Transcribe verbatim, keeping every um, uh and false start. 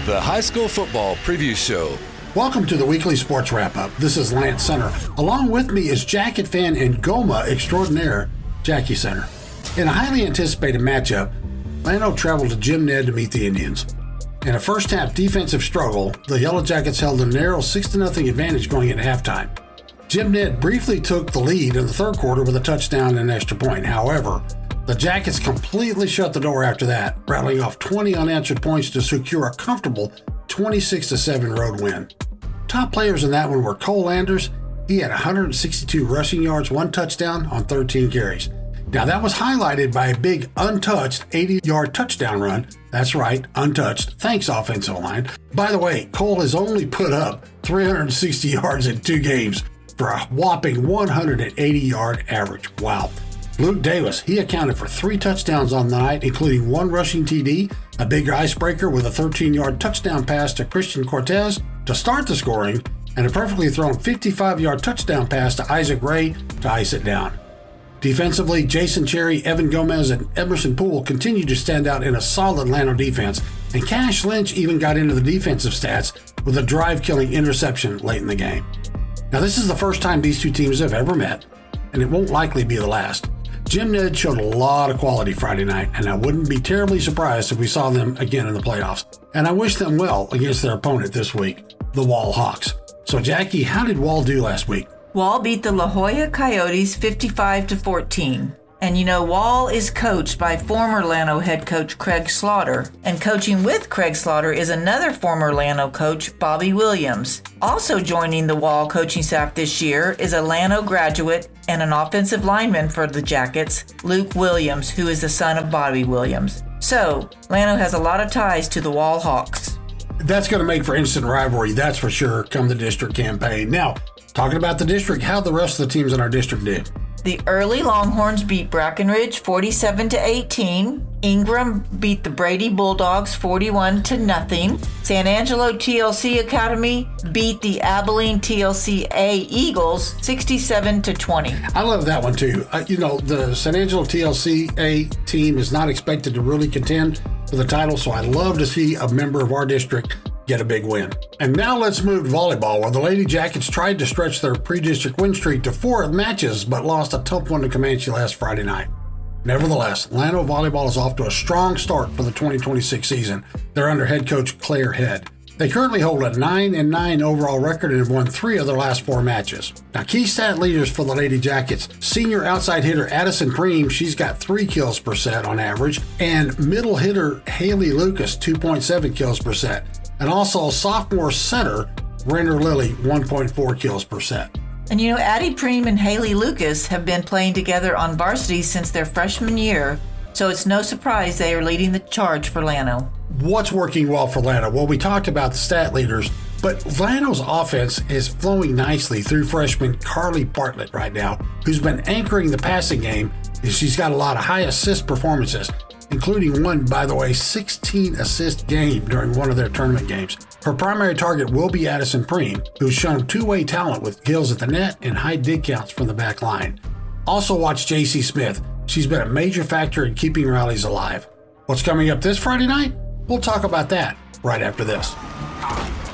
the High School Football Preview Show. Welcome to the weekly sports wrap-up. This is Lance Center. Along with me is Jacket fan and Goma extraordinaire, Jackie Center. In a highly anticipated matchup, Llano traveled to Jim Ned to meet the Indians. In a first-half defensive struggle, the Yellow Jackets held a narrow six to nothing advantage going into halftime. Jim Ned briefly took the lead in the third quarter with a touchdown and an extra point. However, the Jackets completely shut the door after that, rattling off twenty unanswered points to secure a comfortable twenty-six to seven road win. Top players in that one were Cole Landers. He had one hundred sixty-two rushing yards, one touchdown on thirteen carries. Now that was highlighted by a big untouched eighty-yard touchdown run. That's right, untouched. Thanks, offensive line. By the way, Cole has only put up three hundred sixty yards in two games for a whopping one hundred eighty-yard average. Wow. Luke Davis, he accounted for three touchdowns on the night, including one rushing T D, a big icebreaker with a thirteen-yard touchdown pass to Christian Cortez to start the scoring, and a perfectly thrown fifty-five-yard touchdown pass to Isaac Ray to ice it down. Defensively, Jason Cherry, Evan Gomez, and Emerson Poole continued to stand out in a solid Llano defense, and Cash Lynch even got into the defensive stats with a drive-killing interception late in the game. Now, this is the first time these two teams have ever met, and it won't likely be the last. Jim Ned showed a lot of quality Friday night, and I wouldn't be terribly surprised if we saw them again in the playoffs. And I wish them well against their opponent this week, the Wall Hawks. So, Jackie, how did Wall do last week? Wall beat the La Jolla Coyotes fifty-five to fourteen. And you know, Wall is coached by former Llano head coach Craig Slaughter. And coaching with Craig Slaughter is another former Llano coach, Bobby Williams. Also joining the Wall coaching staff this year is a Llano graduate and an offensive lineman for the Jackets, Luke Williams, who is the son of Bobby Williams. So, Llano has a lot of ties to the Wall Hawks. That's going to make for instant rivalry, that's for sure, come the district campaign. Now, talking about the district, how the rest of the teams in our district did. The early Longhorns beat Brackenridge forty-seven to eighteen. Ingram beat the Brady Bulldogs forty-one to nothing. San Angelo T L C Academy beat the Abilene T L C A Eagles sixty-seven to twenty. I love that one too. Uh, you know, the San Angelo T L C A team is not expected to really contend for the title, so I love to see a member of our district get a big win. And now let's move to volleyball, where the Lady Jackets tried to stretch their pre-district win streak to four matches, but lost a tough one to Comanche last Friday night. Nevertheless, Llano volleyball is off to a strong start for the twenty twenty-six season. They're under head coach Claire Head. They currently hold a nine and nine overall record and have won three of their last four matches. Now, key stat leaders for the Lady Jackets: senior outside hitter Addison Preem, she's got three kills per set on average, and middle hitter Haley Lucas, two point seven kills per set. And also sophomore center Renner Lilly, one point four kills per set. And you know, Addie Preem and Haley Lucas have been playing together on varsity since their freshman year, so it's no surprise they are leading the charge for Llano. What's working well for Llano? Well, we talked about the stat leaders, but Llano's offense is flowing nicely through freshman Carly Bartlett right now, who's been anchoring the passing game, and she's got a lot of high assist performances, including one, by the way, sixteen assist game during one of their tournament games. Her primary target will be Addison Preem, who's shown two-way talent with kills at the net and high dig counts from the back line. Also watch J C Smith. She's been a major factor in keeping rallies alive. What's coming up this Friday night? We'll talk about that right after this.